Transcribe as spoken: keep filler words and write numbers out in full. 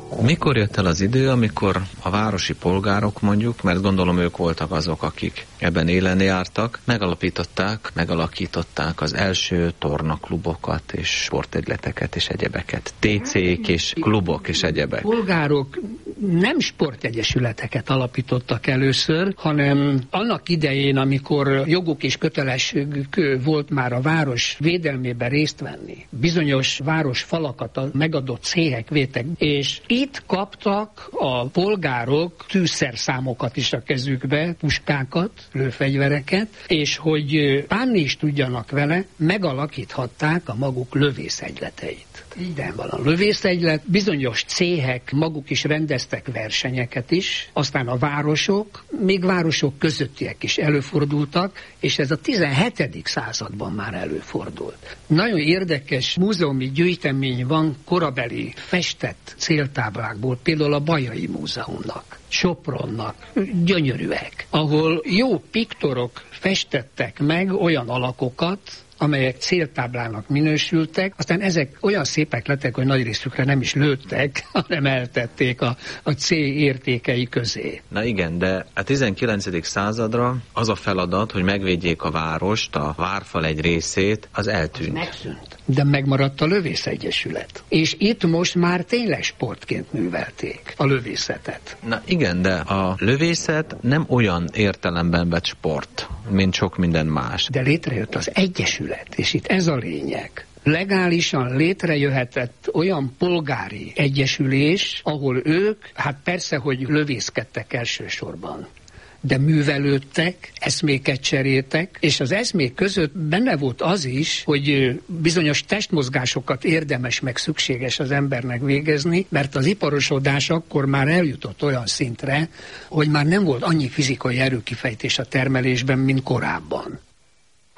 Mikor jött el az idő, amikor a városi polgárok mondjuk, mert gondolom ők voltak azok, akik ebben élen jártak, megalapították, megalakították az első tornaklubokat és sportegyleteket és egyebeket. té cék és klubok és egyebek. Polgárok nem sportegyesületeket alapítottak először, hanem annak idején, amikor joguk és kötelességük volt már a város védelmében részt venni. Bizonyos város falakat a megadott céhek vétek, és itt kaptak a polgárok tűzszerszámokat is a kezükbe, puskákat, lőfegyvereket, és hogy bánni is tudjanak vele, megalakíthatták a maguk lövészegyleteit. Igen, van a lövészegylet, bizonyos céhek maguk is rendeztek versenyeket is, aztán a városok, még városok közöttiek is előfordultak, és ez a tizenhetedik században már előfordult. Nagyon érdekes múzeumi gyűjtemény van korabeli festett céltáblákból, például a Bajai Múzeumnak, Sopronnak, gyönyörűek, ahol jó piktorok festettek meg olyan alakokat, amelyek céltáblának minősültek, aztán ezek olyan szépek lettek, hogy nagy részükre nem is lőttek, hanem eltették a, a cél értékei közé. Na igen, de a tizenkilencedik századra az a feladat, hogy megvédjék a várost, a várfal egy részét, az eltűnt. Az megszűnt. De megmaradt a lövészegyesület. És itt most már tényleg sportként művelték a lövészetet. Na igen, de a lövészet nem olyan értelemben vett sport, mint sok minden más. De létrejött az egyesület, és itt ez a lényeg. Legálisan létrejöhetett olyan polgári egyesülés, ahol ők, hát persze, hogy lövészkedtek elsősorban, de művelődtek, eszméket cseréltek, és az eszmék között benne volt az is, hogy bizonyos testmozgásokat érdemes meg szükséges az embernek végezni, mert az iparosodás akkor már eljutott olyan szintre, hogy már nem volt annyi fizikai erőkifejtés a termelésben, mint korábban.